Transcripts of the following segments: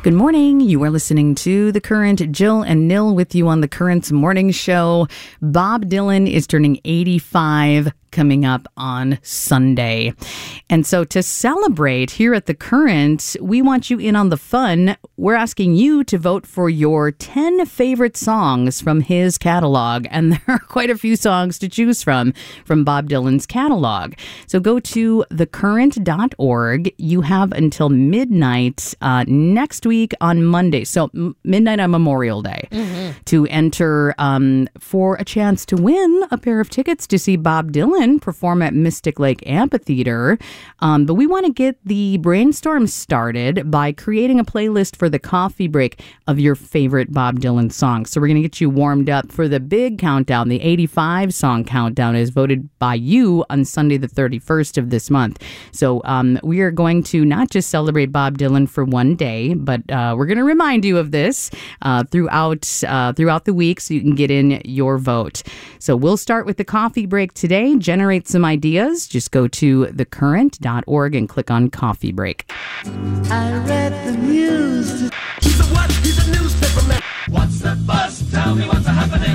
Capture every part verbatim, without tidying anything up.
Good morning. You are listening to The Current. Jill and Nil with you on The Current's morning show. Bob Dylan is turning eighty-five coming up on Sunday. And so to celebrate here at The Current, we want you in on the fun. We're asking you to vote for your ten favorite songs from his catalog. And there are quite a few songs to choose from, from Bob Dylan's catalog. So go to the current dot org. You have until midnight uh, next week on Monday. So m- midnight on Memorial Day mm-hmm. to enter um, for a chance to win a pair of tickets to see Bob Dylan perform at Mystic Lake Amphitheater. Um, but we want to get the brainstorm started by creating a playlist for the coffee break of your favorite Bob Dylan songs. So we're going to get you warmed up for the big countdown. The eighty-five song countdown is voted by you on Sunday the thirty-first of this month. So um, we are going to not just celebrate Bob Dylan for one day, but uh, we're going to remind you of this uh, throughout uh, throughout the week so you can get in your vote. So we'll start with the coffee break today. Generate some ideas. Just go to the current dot org and click on Coffee Break. I read the news. He's a what? He's a newspaper man. What's the buzz? Tell me what's happening.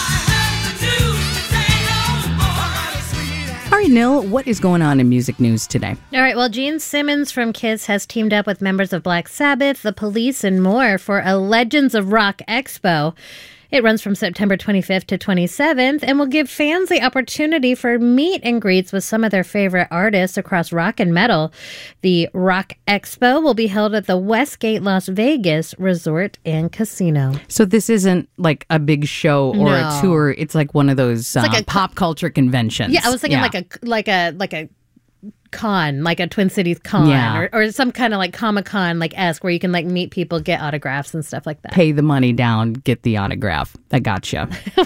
All right, Nil, what is going on in music news today? All right, well, Gene Simmons from Kiss has teamed up with members of Black Sabbath, The Police, and more for a Legends of Rock Expo. It runs from September twenty-fifth to twenty-seventh and will give fans the opportunity for meet and greets with some of their favorite artists across rock and metal. The Rock Expo will be held at the Westgate Las Vegas Resort and Casino. So this isn't like a big show or No. a tour. It's like one of those uh, like a pop culture conventions. Yeah, I was thinking Yeah. like a like a like a con, like a Twin Cities con, Yeah. or, or some kind of like Comic-Con like esque where you can like meet people, get autographs and stuff like that. Pay the money down, get the autograph. I gotcha.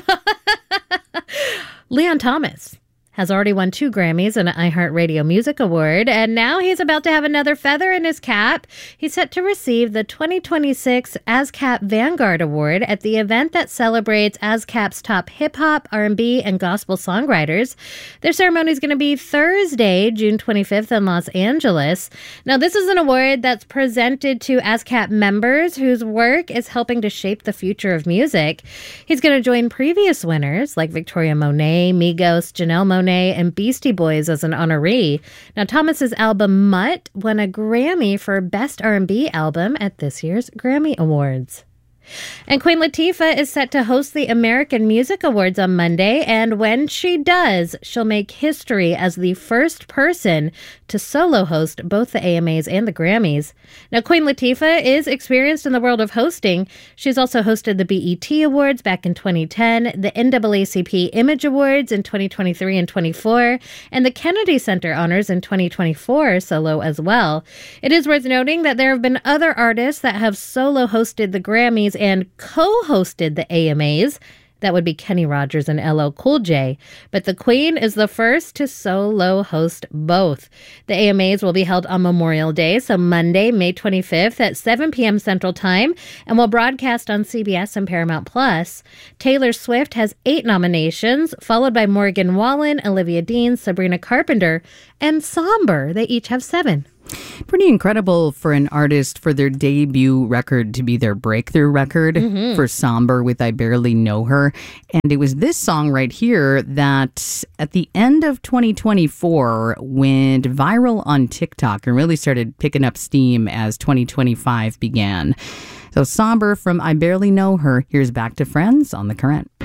Leon Thomas has already won two Grammys and an iHeartRadio Music Award, and now he's about to have another feather in his cap. He's set to receive the twenty twenty-six ASCAP Vanguard Award at the event that celebrates ASCAP's top hip-hop, R and B, and gospel songwriters. Their ceremony is going to be Thursday, June twenty-fifth in Los Angeles. Now, this is an award that's presented to ASCAP members whose work is helping to shape the future of music. He's going to join previous winners like Victoria Monet, Migos, Janelle Monáe, and Beastie Boys as an honoree. Now, Thomas's album Mutt won a Grammy for Best R and B Album at this year's Grammy Awards. And Queen Latifah is set to host the American Music Awards on Monday, and when she does, she'll make history as the first person to solo host both the A M As and the Grammys. Now, Queen Latifah is experienced in the world of hosting. She's also hosted the B E T Awards back in twenty ten, the N double A C P Image Awards in twenty twenty-three and twenty-four, and the Kennedy Center Honors in twenty twenty-four solo as well. It is worth noting that there have been other artists that have solo hosted the Grammys and co-hosted the A M As. That would be Kenny Rogers and L L Cool J. But the Queen is the first to solo host both. The A M As will be held on Memorial Day, so Monday, May twenty-fifth at seven p.m. Central Time, and will broadcast on C B S and Paramount Plus. Taylor Swift has eight nominations, followed by Morgan Wallen, Olivia Dean, Sabrina Carpenter, and Somber. They each have seven. Pretty incredible for an artist for their debut record to be their breakthrough record mm-hmm. for Somber with I Barely Know Her. And it was this song right here that at the end of twenty twenty-four went viral on TikTok and really started picking up steam as twenty twenty-five began. So Somber from I Barely Know Her. Here's Back to Friends on The Current.